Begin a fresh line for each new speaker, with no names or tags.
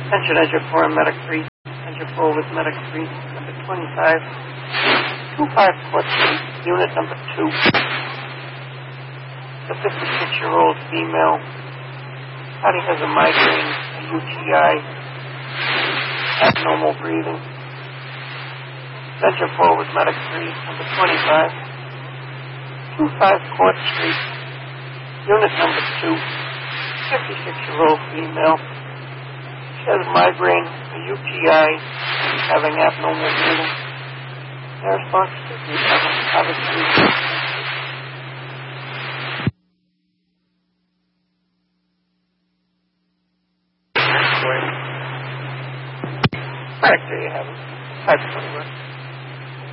Attention Edger 4 and Medic 3. Edger 4 with Medic 3, number 25. 25 Court Street, unit number 2. The 56-year-old female. Patty has a migraine, a UTI, abnormal breathing. Edger 4 with Medic 3, number 25. 25 Court Street, unit number 2. 56-year-old female. She has a migraine, a UTI, and having abnormal breathing. Their response to obviously. Back there you have it. Type 21.